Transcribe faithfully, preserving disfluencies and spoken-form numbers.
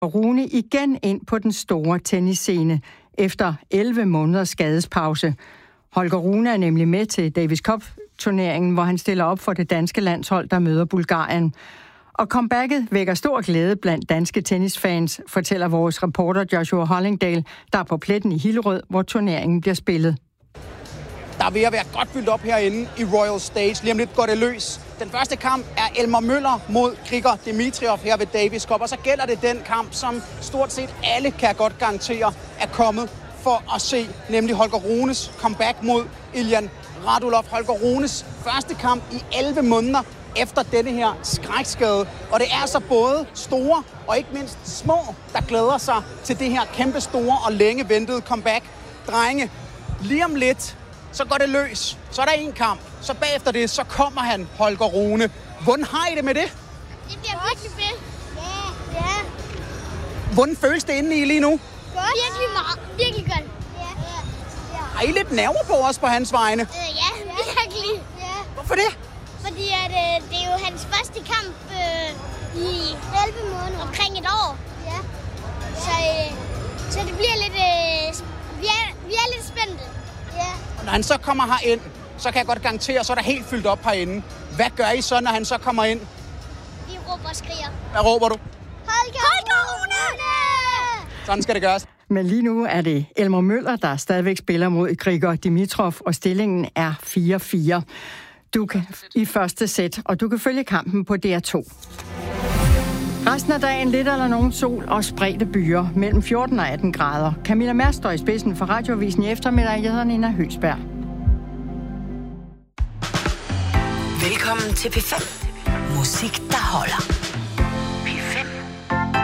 Rune igen ind på den store tennisscene efter elleve måneders skadespause. Holger Rune er nemlig med til Davis Cup-turneringen, hvor han stiller op for det danske landshold, der møder Bulgarien. Og comebacket vækker stor glæde blandt danske tennisfans, fortæller vores reporter Joshua Hollingdale, der er på pletten i Hillerød, hvor turneringen bliver spillet. Der er ved at være godt fyldt op herinde i Royal Stage. Lige om lidt går det løs. Den første kamp er Elmer Møller mod Grigor Dimitrov her ved Davis Cup. Og så gælder det den kamp, som stort set alle kan godt garantere er kommet for at se. Nemlig Holger Runes comeback mod Iljan Radulov. Holger Runes første kamp i elleve måneder efter denne her skrækskade. Og det er så både store og ikke mindst små, der glæder sig til det her kæmpe store og længe ventede comeback. Drenge, lige om lidt, så går det løs. Så er der en kamp. Så bagefter det, så kommer han, Holger Rune. Hvordan har I det med det? Det bliver virkelig fedt. Ja, ja. Hvordan føles det inde i lige nu? Godt. Virkelig meget. Virkelig godt. Ja. Ja. Har I lidt nerver på os på hans vegne? Øh, ja, virkelig. Ja. Hvorfor det? Fordi at, øh, det er jo hans første kamp øh, i elleve måneder. Omkring et år. Ja. Så, øh, så det bliver lidt... Øh, vi, er, vi er lidt spændte. Ja. Og når han så kommer herind, så kan jeg godt garantere, så er der helt fyldt op herinde. Hvad gør I så, når han så kommer ind? Vi råber og skriger. Hvad råber du? Holger, Holger Rune! Sådan skal det gøres. Men lige nu er det Elmer Møller, der stadigvæk spiller mod Grigor Dimitrov, og stillingen er fire fire. Du kan i første sæt, og du kan følge kampen på D R to. Resten af dagen lidt eller nogen sol og spredte byer mellem fjorten og atten grader. Camilla Mærsk står i spidsen for Radioavisen i eftermiddag. Jeg hedder Nina Høgsberg. Velkommen til P fem. Musik, der holder.